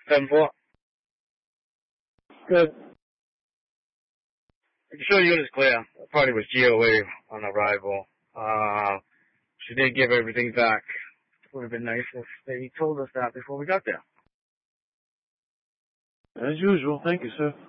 7-4. Good. I can show the units clear. The party was GOA on arrival. She did give everything back. It would have been nice if they told us that before we got there. As usual. Thank you, sir.